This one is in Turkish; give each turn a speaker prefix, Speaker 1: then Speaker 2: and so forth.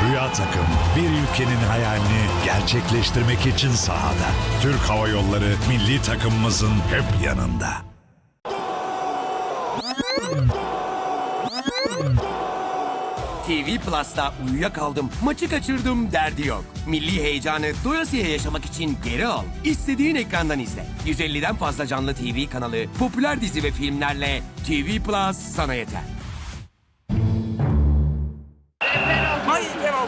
Speaker 1: Rüya takım bir ülkenin hayalini gerçekleştirmek için sahada. Türk Hava Yolları milli takımımızın hep yanında.
Speaker 2: TV Plus'ta uyuyakaldım, maçı kaçırdım derdi yok. Milli heyecanı doyasıya yaşamak için geri al. İstediğin ekrandan izle. 150'den fazla canlı TV kanalı, popüler dizi ve filmlerle TV Plus sana yeter.